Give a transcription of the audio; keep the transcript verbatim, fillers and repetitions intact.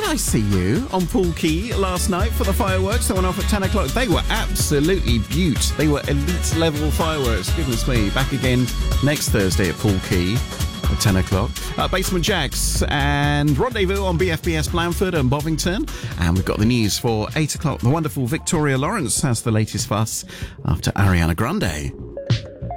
I see you on Pool Key last night for the fireworks that went off at ten o'clock. They were absolutely beaut. They were elite level fireworks. Goodness me. Back again next Thursday at Pool Key at ten o'clock. Uh, Basement Jacks and Rendezvous on B F B S Blandford and Bovington. And we've got the news for eight o'clock. The wonderful Victoria Lawrence has the latest fuss after Ariana Grande.